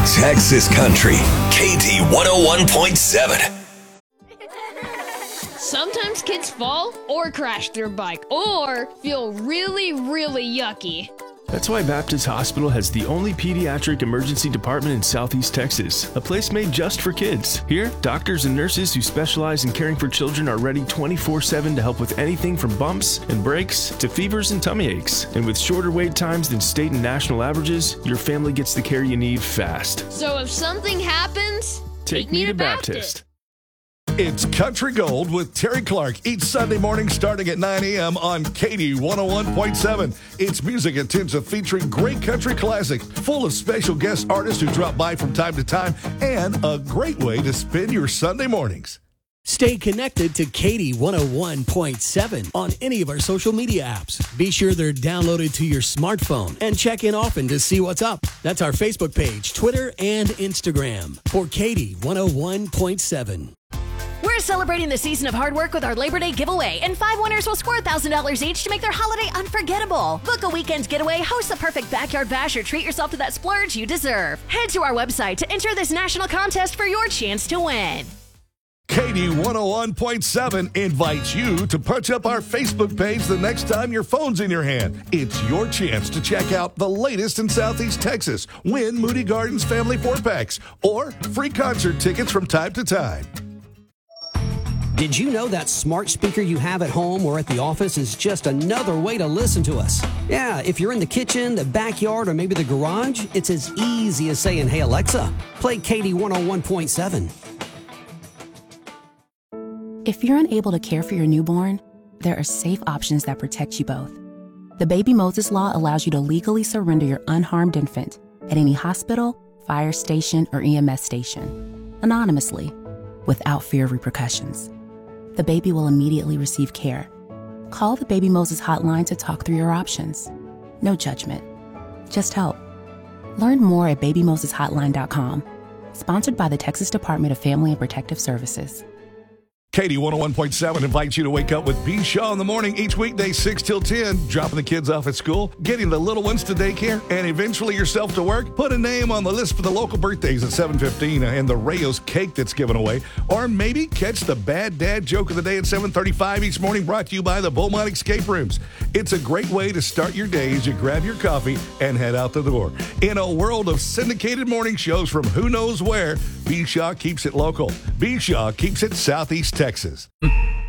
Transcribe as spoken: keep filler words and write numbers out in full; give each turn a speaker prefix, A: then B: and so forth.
A: Texas Country, K T one oh one point seven.
B: Sometimes kids fall or crash their bike or feel really, really yucky.
C: That's why Baptist Hospital has the only pediatric emergency department in Southeast Texas, a place made just for kids. Here, doctors and nurses who specialize in caring for children are ready twenty-four seven to help with anything from bumps and breaks to fevers and tummy aches. And with shorter wait times than state and national averages, your family gets the care you need fast.
B: So if something happens,
C: take, take me, me to Baptist. Baptist.
D: It's Country Gold with Terry Clark each Sunday morning starting at nine a.m. on K T one oh one point seven. It's music intensive featuring great country classics, full of special guest artists who drop by from time to time, and a great way to spend your Sunday mornings.
E: Stay connected to K T one oh one point seven on any of our social media apps. Be sure they're downloaded to your smartphone and check in often to see what's up. That's our Facebook page, Twitter, and Instagram for K T one oh one point seven.
F: We're celebrating the season of hard work with our Labor Day giveaway, and five winners will score one thousand dollars each to make their holiday unforgettable. Book a weekend getaway, host the perfect backyard bash, or treat yourself to that splurge you deserve. Head to our website to enter this national contest for your chance to win.
D: K T one oh one point seven invites you to punch up our Facebook page the next time your phone's in your hand. It's your chance to check out the latest in Southeast Texas, win Moody Gardens family four-packs, or free concert tickets from time to time.
G: Did you know that smart speaker you have at home or at the office is just another way to listen to us? Yeah, if you're in the kitchen, the backyard, or maybe the garage, it's as easy as saying, "Hey Alexa, play K T one oh one point seven.
H: If you're unable to care for your newborn, there are safe options that protect you both. The Baby Moses Law allows you to legally surrender your unharmed infant at any hospital, fire station, or E M S station, anonymously, without fear of repercussions. The baby will immediately receive care. Call the Baby Moses hotline to talk through your options. No judgment, just help. Learn more at baby moses hotline dot com. Sponsored by the Texas Department of Family and Protective Services.
D: K T one oh one point seven invites you to wake up with B. Shaw in the morning each weekday, six till ten, dropping the kids off at school, getting the little ones to daycare, and eventually yourself to work. Put a name on the list for the local birthdays at seven fifteen and the Rayos cake that's given away. Or maybe catch the bad dad joke of the day at seven thirty-five each morning, brought to you by the Beaumont Escape Rooms. It's a great way to start your day as you grab your coffee and head out the door. In a world of syndicated morning shows from who knows where, B. Shaw keeps it local. B. Shaw keeps it Southeast Texas.